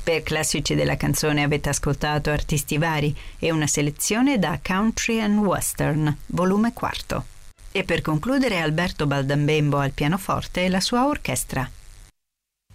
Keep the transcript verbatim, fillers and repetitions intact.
Per classici della canzone avete ascoltato artisti vari e una selezione da Country and Western, volume quarto. E per concludere Alberto Baldambembo al pianoforte e la sua orchestra.